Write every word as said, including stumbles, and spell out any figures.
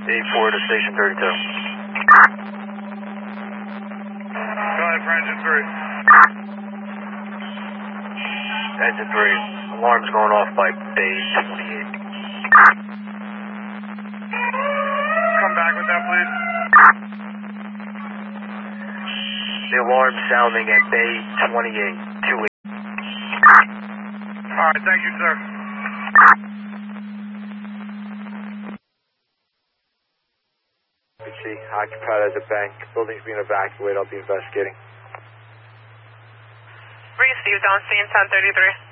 eight four to station thirty-two. Go ahead for engine three. Engine three, alarm's going off by bay twenty-eight. Come back with that, please. The alarm's sounding at bay twenty-eight, two eight. Alright, thank you, sir. See, occupied as a bank. Building's being evacuated. I'll be investigating. Received on scene ten thirty-three.